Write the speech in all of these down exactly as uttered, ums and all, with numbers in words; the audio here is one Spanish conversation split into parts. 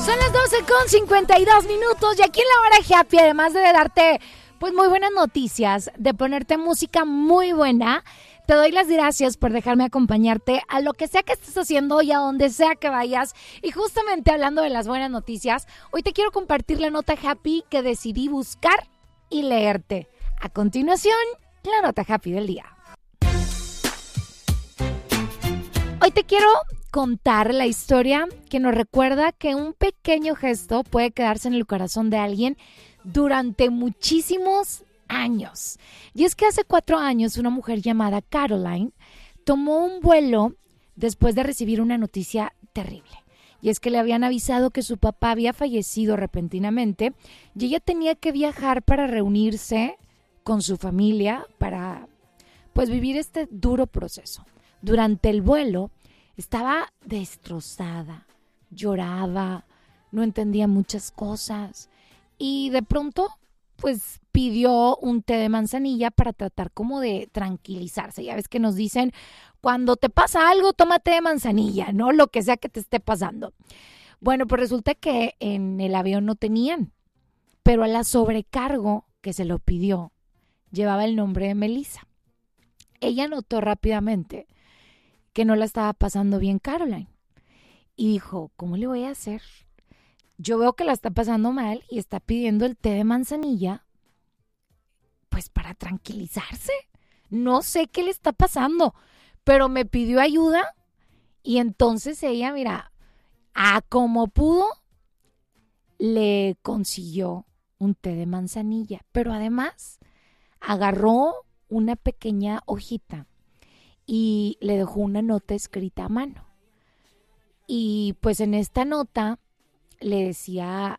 Son las doce con cincuenta y dos minutos y aquí en la hora happy, además de darte pues muy buenas noticias, de ponerte música muy buena, te doy las gracias por dejarme acompañarte a lo que sea que estés haciendo y a donde sea que vayas. Y justamente hablando de las buenas noticias, hoy te quiero compartir la nota happy que decidí buscar y leerte. A continuación, la nota happy del día. Hoy te quiero contar la historia que nos recuerda que un pequeño gesto puede quedarse en el corazón de alguien durante muchísimos años. Y es que hace cuatro años una mujer llamada Caroline tomó un vuelo después de recibir una noticia terrible. Y es que le habían avisado que su papá había fallecido repentinamente y ella tenía que viajar para reunirse con su familia para pues vivir este duro proceso. Durante el vuelo estaba destrozada, lloraba, no entendía muchas cosas y de pronto pues pidió un té de manzanilla para tratar como de tranquilizarse. Ya ves que nos dicen, cuando te pasa algo, toma té de manzanilla, ¿no? Lo que sea que te esté pasando. Bueno, pues resulta que en el avión no tenían, pero a la sobrecargo que se lo pidió llevaba el nombre de Melissa. Ella notó rápidamente que no la estaba pasando bien Caroline. Y dijo, ¿cómo le voy a hacer? Yo veo que la está pasando mal y está pidiendo el té de manzanilla, pues para tranquilizarse. No sé qué le está pasando, pero me pidió ayuda y entonces ella, mira, a como pudo, le consiguió un té de manzanilla. Pero además, agarró una pequeña hojita y le dejó una nota escrita a mano. Y pues en esta nota le decía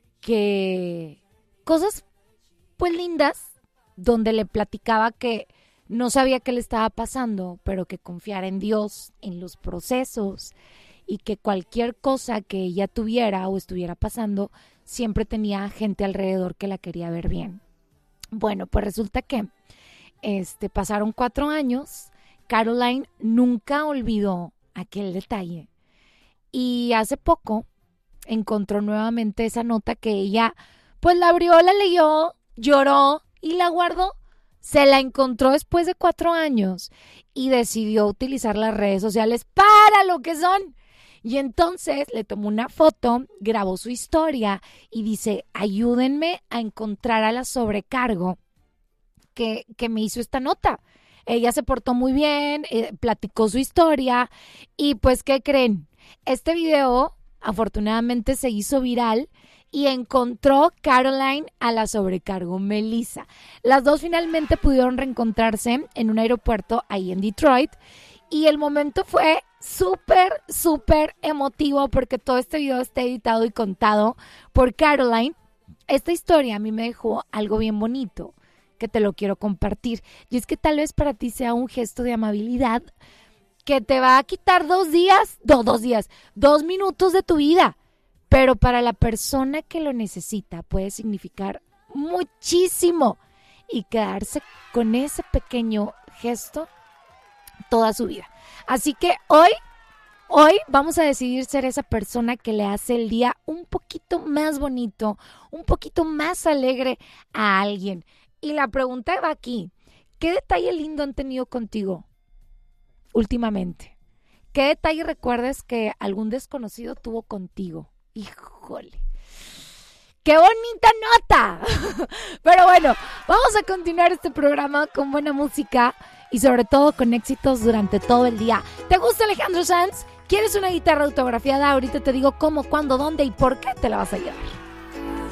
que cosas pues lindas, donde le platicaba que no sabía qué le estaba pasando, pero que confiara en Dios, en los procesos y que cualquier cosa que ella tuviera o estuviera pasando, siempre tenía gente alrededor que la quería ver bien. Bueno, pues resulta que este, pasaron cuatro años. Caroline nunca olvidó aquel detalle y hace poco encontró nuevamente esa nota que ella pues la abrió, la leyó, lloró y la guardó. Se la encontró después de cuatro años y decidió utilizar las redes sociales para lo que son. Y entonces le tomó una foto, grabó su historia y dice, ayúdenme a encontrar a la sobrecargo que, que me hizo esta nota. Ella se portó muy bien, eh, platicó su historia y pues, ¿qué creen? Este video afortunadamente se hizo viral y encontró Caroline a la sobrecargo Melissa. Las dos finalmente pudieron reencontrarse en un aeropuerto ahí en Detroit y el momento fue súper, súper emotivo porque todo este video está editado y contado por Caroline. Esta historia a mí me dejó algo bien bonito que te lo quiero compartir. Y es que tal vez para ti sea un gesto de amabilidad que te va a quitar dos días, no, dos días, dos minutos de tu vida. Pero para la persona que lo necesita puede significar muchísimo y quedarse con ese pequeño gesto toda su vida. Así que hoy, hoy vamos a decidir ser esa persona que le hace el día un poquito más bonito, un poquito más alegre a alguien. Y la pregunta va aquí, ¿qué detalle lindo han tenido contigo últimamente? ¿Qué detalle recuerdas que algún desconocido tuvo contigo? Híjole, ¡qué bonita nota! Pero bueno, vamos a continuar este programa con buena música y sobre todo con éxitos durante todo el día. ¿Te gusta Alejandro Sanz? ¿Quieres una guitarra autografiada? Ahorita te digo cómo, cuándo, dónde y por qué te la vas a llevar.